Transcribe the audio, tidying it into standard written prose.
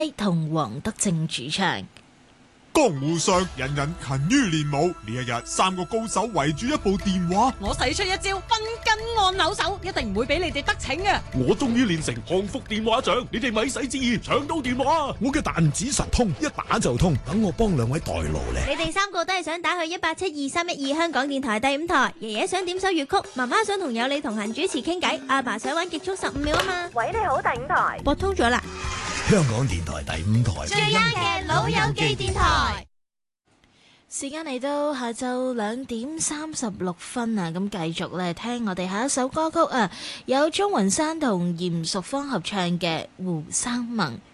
同黃德正主唱。 江湖上人人勤於練武，呢一日3個高手圍住一部電話， 我使出一招分筋按鈕手，一定唔會俾你哋得逞嘅。 我終於練成幸福電話掌，你哋咪使旨意搶到電話。 我嘅彈指實通，一打就通，等我幫2位代勞咧。 你哋3個都係想打去1872312香港電台第5台，爺爺想點首粵曲，媽媽想同有你同行主持傾偈，阿爸想玩極速15秒啊嘛。 喂，你好，第5台撥通咗啦。 香港電台第5台最啱嘅老友記電台。 時間嚟到下晝2點36分啊！咁繼續咧聽我哋下一首歌曲啊，有鍾雲山同嚴淑芳合唱嘅《胡生盟》。